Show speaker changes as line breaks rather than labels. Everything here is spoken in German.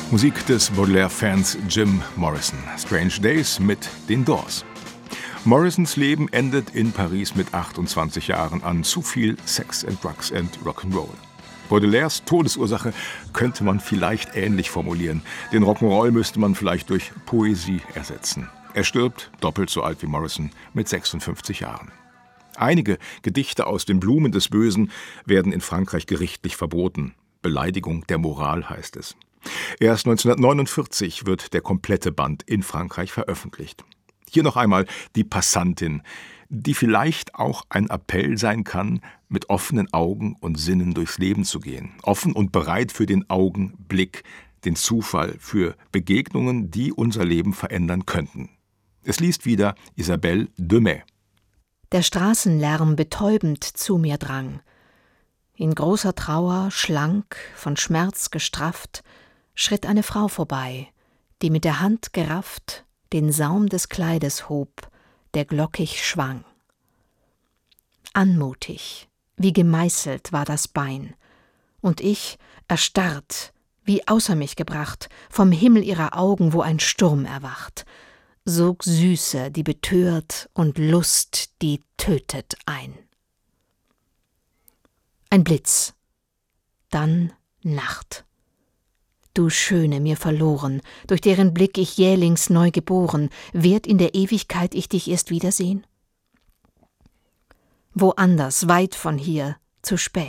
Musik des Baudelaire-Fans Jim Morrison. Strange Days mit den Doors. Morrisons Leben endet in Paris mit 28 Jahren an zu viel Sex and Drugs and Rock'n'Roll. Baudelaires Todesursache könnte man vielleicht ähnlich formulieren. Den Rock'n'Roll müsste man vielleicht durch Poesie ersetzen. Er stirbt, doppelt so alt wie Morrison, mit 56 Jahren. Einige Gedichte aus den Blumen des Bösen werden in Frankreich gerichtlich verboten. Beleidigung der Moral heißt es. Erst 1949 wird der komplette Band in Frankreich veröffentlicht. Hier noch einmal die Passantin, die vielleicht auch ein Appell sein kann, mit offenen Augen und Sinnen durchs Leben zu gehen. Offen und bereit für den Augenblick, den Zufall, für Begegnungen, die unser Leben verändern könnten. Es liest wieder Isabelle Demey.
Der Straßenlärm betäubend zu mir drang. In großer Trauer, schlank, von Schmerz gestrafft, schritt eine Frau vorbei, die mit der Hand gerafft den Saum des Kleides hob, der glockig schwang. Anmutig, wie gemeißelt war das Bein, und ich, erstarrt, wie außer mich gebracht, vom Himmel ihrer Augen, wo ein Sturm erwacht, sog Süße, die betört, und Lust, die tötet ein. Ein Blitz, dann Nacht. Du Schöne, mir verloren, durch deren Blick ich jählings neu geboren, wird in der Ewigkeit ich dich erst wiedersehen? Woanders, weit von hier, zu spät.